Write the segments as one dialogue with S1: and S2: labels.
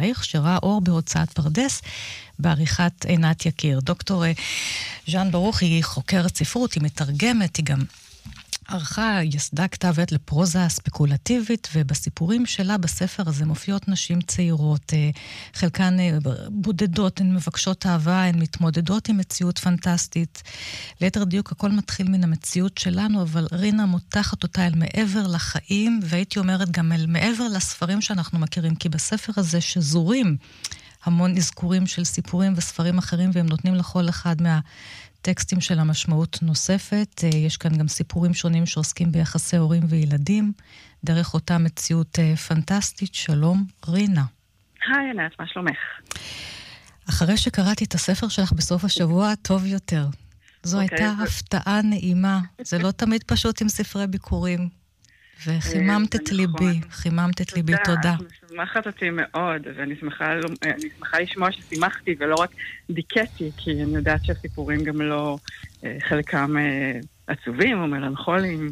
S1: עלייך, שראה אור בהוצאת פרדס, בעריכת עינת יקיר. דוקטור ז'אן ברוך היא חוקרת ספרות, היא מתרגמת, היא גם ערכה, יסדה כתב עת לפרוזה ספקולטיבית, ובסיפורים שלה בספר הזה מופיעות נשים צעירות, חלקן בודדות, הן מבקשות אהבה, הן מתמודדות עם מציאות פנטסטית. ליתר דיוק, הכל מתחיל מן המציאות שלנו, אבל רינה מותחת אותה אל מעבר לחיים, והייתי אומרת גם אל מעבר לספרים שאנחנו מכירים, כי בספר הזה שזורים המון אזכורים של סיפורים וספרים אחרים, והם נותנים לכל אחד טקסטים של המשמעות נוספת. יש כאן גם סיפורים שונים שעוסקים ביחסי הורים וילדים, דרך אותה מציאות פנטסטית. שלום, רינה.
S2: היי, ענת, מה שלומך?
S1: אחרי שקראתי את הספר שלך בסוף השבוע, טוב יותר. זו הייתה הפתעה נעימה. זה לא תמיד פשוט עם ספרי ביקורים. וחיממת את ליבי, חיממת את ליבי, תודה.
S2: את משמחת אותי מאוד, ואני שמחה לשמוע ששימחתי, ולא רק דיכאתי, כי אני יודעת שהסיפורים גם לא חלקם עצובים או מלנכוליים,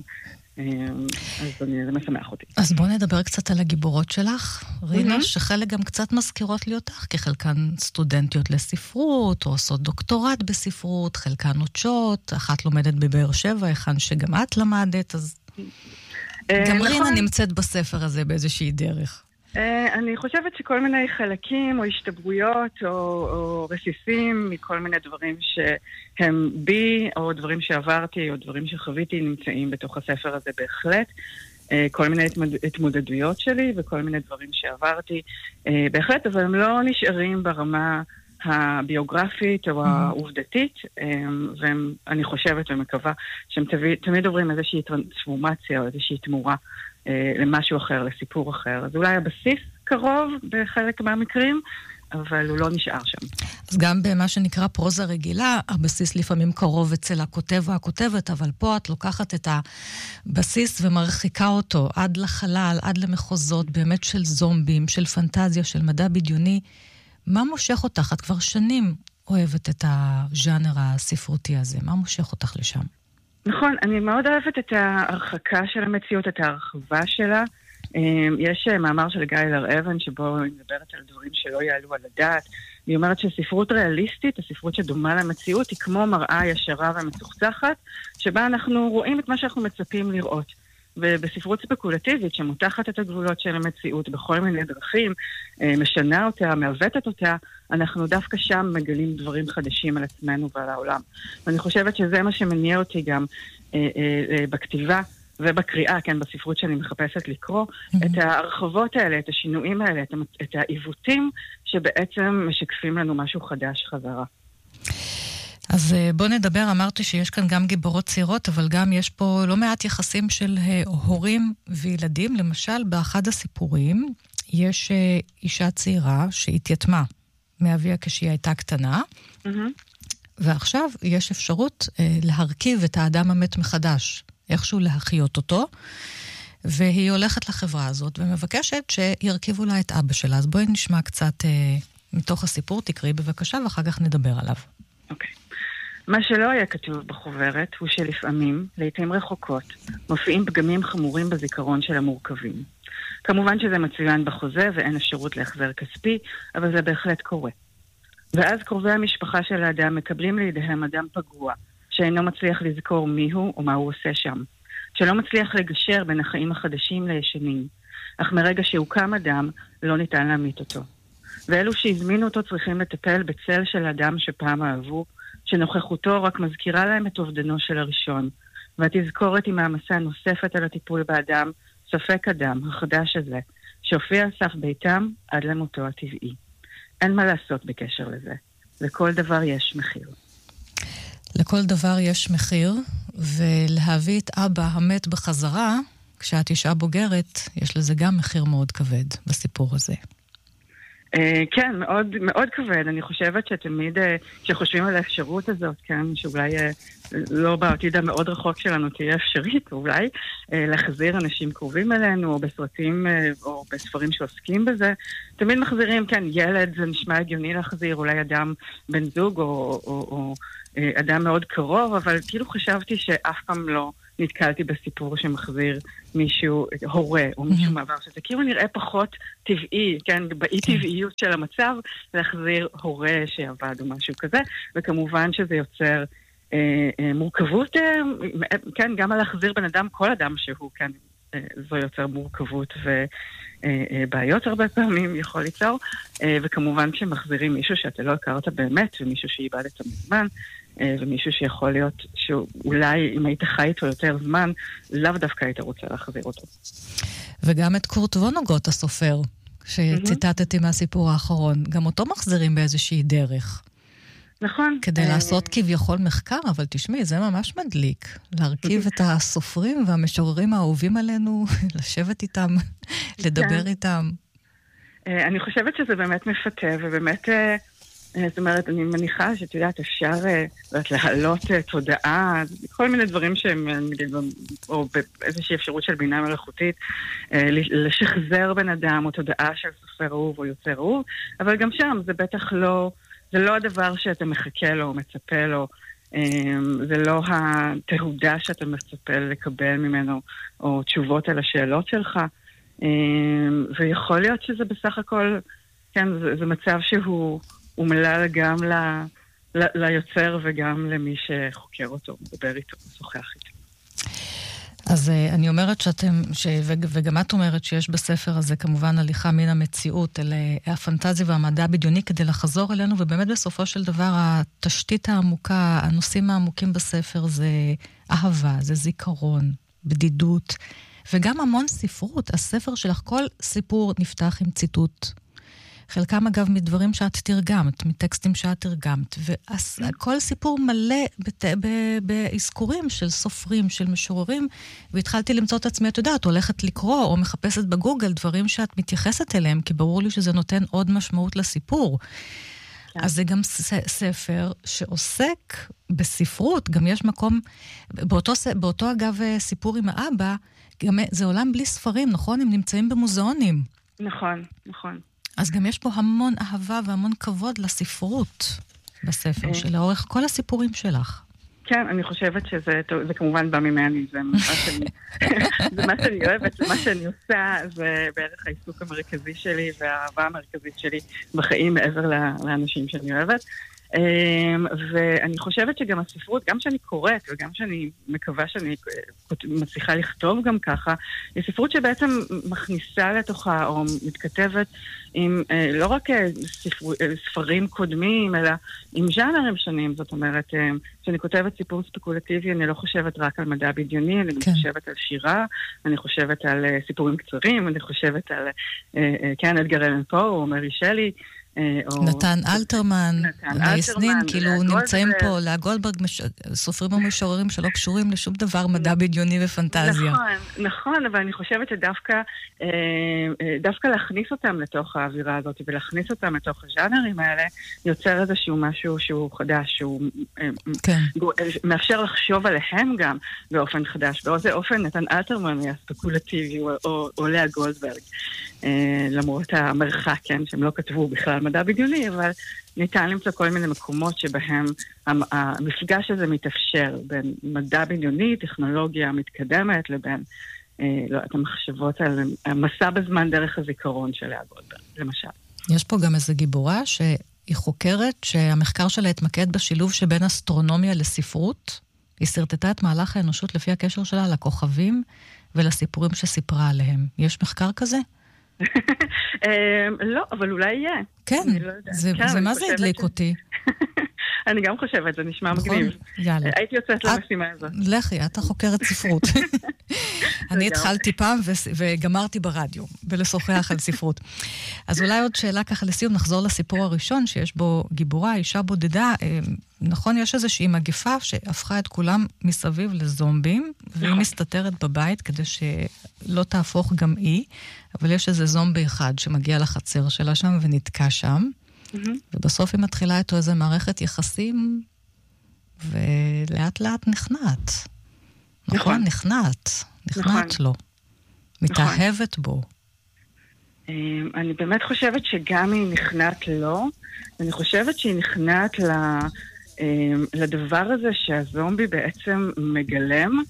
S2: אז זה משמח אותי.
S1: אז בוא נדבר קצת על הגיבורות שלך, רינה, שחלק גם קצת מזכירות לי אותך, כי חלקן סטודנטיות לספרות, או עושות דוקטורט בספרות, חלקן נוטשות, אחת לומדת בבאר שבע, היכן שגם את למדת, אז גם רינה נמצאת בספר הזה באיזושהי דרך.
S2: אני חושבת שכל מיני חלקים או השתברויות או רסיסים מכל מיני דברים שהם בי או דברים שעברתי או דברים שחוויתי נמצאים בתוך הספר הזה בהחלט. כל מיני התמודדויות שלי וכל מיני דברים שעברתי בהחלט, אבל הם לא נשארים ברמה הביוגרפית או העובדתית, ואני חושבת ומקווה שהם תמיד עוברים איזושהי טרנספורמציה או איזושהי תמורה למשהו אחר, לסיפור אחר. אז אולי הבסיס קרוב בחלק מהמקרים, אבל הוא לא נשאר שם.
S1: אז גם במה שנקרא פרוזה רגילה, הבסיס לפעמים קרוב אצל הכותב או הכותבת, אבל פה את לוקחת את הבסיס ומרחיקה אותו עד לחלל, עד למחוזות באמת של זומבים, של פנטזיה, של מדע בדיוני. מה מושך אותך? את כבר שנים אוהבת את הז'אנר הספרותי הזה. מה מושך אותך לשם?
S2: נכון, אני מאוד אוהבת את ההרחקה של המציאות, את ההרחבה שלה. יש מאמר של גיא הר-אבן שבו היא מדברת על דברים שלא יעלו על הדעת. היא אומרת שספרות ריאליסטית, הספרות שדומה למציאות, היא כמו מראה ישרה ומצוחצחת, שבה אנחנו רואים את מה שאנחנו מצפים לראות. ובספרות ספקולטיבית שמותחת את הגבולות של המציאות בכל מיני דרכים, משנה אותה, מעוותת אותה, אנחנו דווקא שם מגלים דברים חדשים על עצמנו ועל העולם. ואני חושבת שזה מה שמניע אותי גם בכתיבה ובקריאה, כן, בספרות שאני מחפשת לקרוא, את ההרחבות האלה, את השינויים האלה, את העיוותים שבעצם משקפים לנו משהו חדש חזרה.
S1: אז בוא נדבר, אמרתי שיש כאן גם גיבורות צעירות, אבל גם יש פה לא מעט יחסים של הורים וילדים. למשל, באחד הסיפורים יש אישה צעירה שהתייתמה מאביה כשהיא הייתה קטנה, ועכשיו יש אפשרות להרכיב את האדם המת מחדש, איכשהו להחיות אותו, והיא הולכת לחברה הזאת ומבקשת שירכיבו לה את אבא שלה. אז בואי נשמע קצת מתוך הסיפור, תקראי בבקשה, ואחר כך נדבר עליו.
S2: אוקיי. מה שלא היה כתוב בחוברת הוא שלפעמים, לעתים רחוקות, מופיעים פגמים חמורים בזיכרון של המורכבים. כמובן שזה מצוין בחוזה ואין אפשרות להחזר כספי, אבל זה בהחלט קורה. ואז קרובי המשפחה של האדם מקבלים לידיהם אדם פגוע, שאינו מצליח לזכור מיהו או מה הוא עושה שם, שלא מצליח לגשר בין החיים החדשים לישנים, אך מרגע שהוקם אדם לא ניתן להמית אותו. ואלו שהזמינו אותו צריכים לטפל בצל של אדם שפעם אהבו, שנוכחותו רק מזכירה להם את אובדנו של הראשון, והתזכורת היא מעמסה נוספת על הטיפול באדם, ספק אדם, החדש הזה, שהופיע על סף ביתם עד למותו הטבעי. אין מה לעשות בקשר לזה. לכל דבר יש מחיר.
S1: לכל דבר יש מחיר, ולהביא את אבא המת בחזרה, כשאת אישה בוגרת, יש לזה גם מחיר מאוד כבד בסיפור הזה.
S2: כן, מאוד, מאוד כבד. אני חושבת שתמיד, כשחושבים על האפשרות הזאת, כן, שאולי לא בעתיד המאוד רחוק שלנו תהיה אפשרית, אולי להחזיר אנשים קרובים אלינו, או בסרטים, או בספרים שעוסקים בזה, תמיד מחזירים, כן, ילד, זה נשמע הגיוני להחזיר, אולי אדם בן זוג, או אדם מאוד קרוב, אבל כאילו חשבתי שאף פעם לא נתקלתי בסיפור שמחזיר מישהו, הורה או מישהו מעבר, שזה כאילו נראה פחות טבעי, כן, באי טבעיות של המצב, להחזיר הורה שעבד או משהו כזה, וכמובן שזה יוצר מורכבות, כן, גם על להחזיר בן אדם, כל אדם שהוא, כן, זו יוצר מורכבות ובעיות הרבה פעמים יכול ליצור, וכמובן כשמחזירים מישהו שאתה לא הכרת באמת, ומישהו שאיבדת מזמן, ומישהו שיכול להיות שאולי אם היית חי איתו יותר זמן, לאו דווקא היית רוצה להחזיר אותו.
S1: וגם את קורט וונגוט הסופר, שציטטתי מהסיפור האחרון, גם אותו מחזירים באיזושהי דרך.
S2: נכון.
S1: כדי לעשות כביכול מחקר, אבל תשמעי, זה ממש מדליק. להרכיב את הסופרים והמשוררים האהובים עלינו, לשבת איתם, לדבר איתם.
S2: אני חושבת שזה באמת מפתה, ובאמת, זאת אומרת, אני מניחה שאת יודעת, אפשר להעלות תודעה, כל מיני דברים שהם, נגיד, או באיזושהי אפשרות של בינה מלאכותית, לשחזר בן אדם, או תודעה של סופר אהוב או יוצר אהוב, אבל גם שם זה בטח לא... זה לא הדבר שאתה מחכה לו, מצפה לו, זה לא התהודה שאתה מצפה לקבל ממנו, או תשובות על השאלות שלך, ויכול להיות שזה בסך הכל, כן, זה מצב שהוא מלא גם ליוצר וגם למי שחוקר אותו, מדבר איתו, משוחח איתו.
S1: אז אני אומרת וגם את אומרת שיש בספר הזה כמובן הליכה מן המציאות אל הפנטזיה והמדע הבדיוני כדי לחזור אלינו, ובאמת בסופו של דבר התשתית העמוקה, הנושאים העמוקים בספר זה אהבה, זה זיכרון, בדידות, וגם המון ספרות. הספר שלך, כל סיפור נפתח עם ציטוט. חלקם אגב מדברים שאת תרגמת, מטקסטים שאת תרגמת, וכל סיפור מלא באזכורים של סופרים, של משוררים, והתחלתי למצוא את עצמי, את יודעת, הולכת לקרוא או מחפשת בגוגל דברים שאת מתייחסת אליהם, כי ברור לי שזה נותן עוד משמעות לסיפור. אז זה גם ספר שעוסק בספרות, גם יש מקום, באותו אגב סיפור עם האבא, גם זה עולם בלי ספרים, נכון? הם נמצאים במוזיאונים.
S2: נכון, נכון.
S1: אז גם יש פה המון אהבה והמון כבוד לספרות בספר, שלאורך כל הסיפורים שלך.
S2: כן, אני חושבת שזה כמובן בא ממני, זה מה שאני אוהבת, מה שאני עושה, זה בערך העיסוק המרכזי שלי, והאהבה המרכזית שלי בחיים מעבר לאנשים שאני אוהבת. ואני חושבת שגם הספרות, גם שאני קוראת וגם שאני מקווה שאני מצליחה לכתוב גם ככה, היא ספרות שבעצם מכניסה לתוכה או מתכתבת עם לא רק ספרים קודמים, אלא עם ז'אנרים שונים. זאת אומרת, כשאני כותבת סיפור ספקולטיבי, אני לא חושבת רק על מדע בדיוני, אני חושבת על שירה, אני חושבת על סיפורים קצרים, אני חושבת על אדגר אלן פו או מרי שלי,
S1: נתן אלתרמן, נייסנין, כאילו נמצאים פה, לגולדברג, סופרים ומשוררים שלא קשורים לשום דבר מדע בדיוני ופנטזיה.
S2: נכון, אבל אני חושבת שדווקא להכניס אותם לתוך האווירה הזאת, ולהכניס אותם לתוך הז'אנרים האלה, יוצר איזשהו משהו שהוא חדש, שהוא מאפשר לחשוב עליהם גם באופן חדש. באיזה אופן נתן אלתרמן היה ספקולטיבי, או לאה גולדברג, למרות המרחק, כן, שהם לא כתבו בכלל מדע בדיוני, אבל ניתן למצוא כל מיני מקומות שבהם המפגש הזה מתאפשר בין מדע בדיוני, טכנולוגיה מתקדמת, לבין את המחשבות על המסע בזמן דרך הזיכרון של לאה גולדברג, למשל.
S1: יש פה גם איזו גיבורה שהיא חוקרת שהמחקר שלה התמקד בשילוב שבין אסטרונומיה לספרות. היא סרטטה את מהלך האנושות לפי הקשר שלה לכוכבים ולסיפורים שסיפרה עליהם. יש מחקר כזה?
S2: לא, אבל אולי יהיה.
S1: כן, זה מה זה הדליק אותי?
S2: אני גם חושבת, זה נשמע מגניב.
S1: יאללה.
S2: הייתי יוצאת למשימה הזאת.
S1: לכי, את החוקרת ספרות. אני התחלתי פעם וגמרתי ברדיו, ולשוחח על ספרות. אז אולי עוד שאלה ככה לסיום, נחזור לסיפור הראשון, שיש בו גיבורה, אישה בודדה. נכון, יש איזושהי מגפה שהפכה את כולם מסביב לזומבים, והיא מסתתרת בבית כדי שלא תהפוך גם היא, אבל יש איזה זומבי אחד שמגיע לחצר שלה שם ונתקע שם, ובסוף היא מתחילה איתו איזו מערכת יחסים, ולאט לאט נכנעת. נכון, נכנעת לו. מתאהבת בו.
S2: אני באמת חושבת שגם היא נכנעת לו, אני חושבת שהיא נכנעת לדבר הזה שהזומבי בעצם מגלם,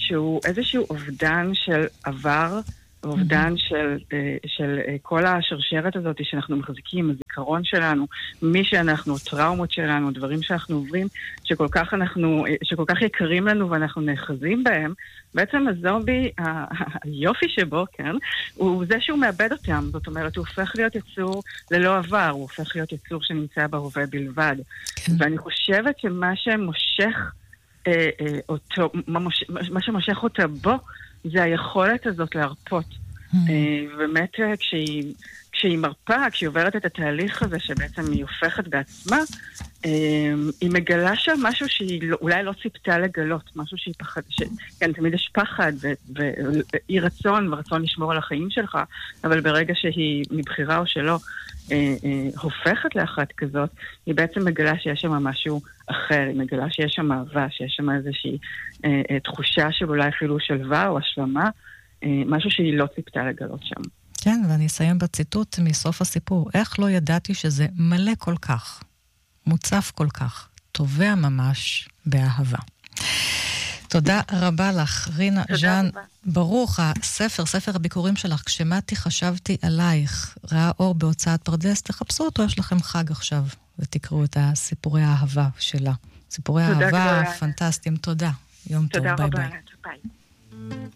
S2: שהוא איזשהו אובדן של עבר, אובדן של כל השרשרת הזאת שאנחנו מחזיקים, הזיכרון שלנו, מי שאנחנו, טראומות שלנו, דברים שאנחנו עוברים, שכל כך יקרים לנו ואנחנו נאחזים בהם. בעצם הזומבי, היופי שבו, כן, הוא זה שהוא מאבד אותם. זאת אומרת, הוא הופך להיות יצור ללא עבר, הוא הופך להיות יצור שנמצא בהווה בלבד. כן. ואני חושבת שמה שמושך אותו, מה שמושך אותה בו, זה היכולת הזאת להרפות. באמת, כשהיא מרפה, כשהיא עוברת את התהליך הזה, שבעצם היא הופכת בעצמה, היא מגלה שם משהו שהיא אולי לא ציפתה לגלות, משהו שהיא פחד, כן, תמיד יש פחד ואי רצון, ורצון לשמור על החיים שלך, אבל ברגע שהיא מבחירה או שלא, הופכת לאחת כזאת, היא בעצם מגלה שיש שם משהו אחר, היא מגלה שיש שם אהבה, שיש שם איזושהי תחושה של אולי אפילו שלווה או השלמה, משהו שהיא לא ציפתה לגלות שם.
S1: כן, ואני אסיים בציטוט מסוף הסיפור. איך לא ידעתי שזה מלא כל כך, מוצף כל כך, טובע ממש באהבה. תודה רבה לך, רינה ז'אן ברוך. ספר הביקורים שלך, כשמתי חשבתי עלייך, ראה אור בהוצאת פרדס, תחפשו אותו, יש לכם חג עכשיו, ותקראו את סיפורי האהבה שלה. סיפורי האהבה פנטסטיים, תודה. יום טוב, ביי ביי.